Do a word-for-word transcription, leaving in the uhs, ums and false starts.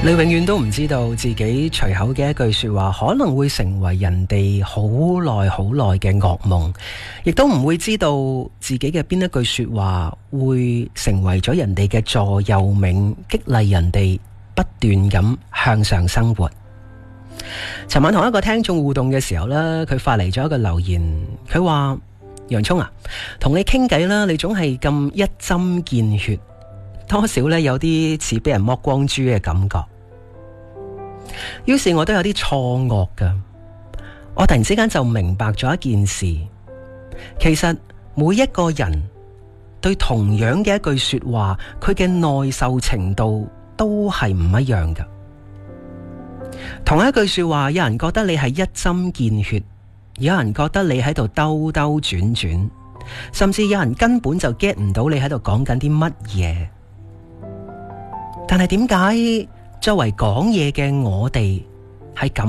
你永遠都唔知道自己隨口嘅一句說話可能會成為人哋好耐好耐嘅噩夢，亦都唔會知道自己嘅邊一句說話會成為咗人哋嘅座右銘，激勵人哋不斷咁向上生活。尋晚同一個聽眾互動嘅時候呢，佢發嚟咗一個留言，佢話：洋蔥啊，同你傾偈啦，你總係咁一針見血，多少呢有啲似俾人剝光豬嘅感覺。於是我都有啲錯愕噶，我突然之間就明白咗一件事，其實每一個人對同樣嘅一句說話，佢嘅耐受程度都係唔一樣噶。同一句說話，有人覺得你係一針見血，有人覺得你喺度兜兜轉轉，甚至有人根本就 get 唔到你喺度講緊啲乜嘢。但係點解作為講嘢嘅我哋係咁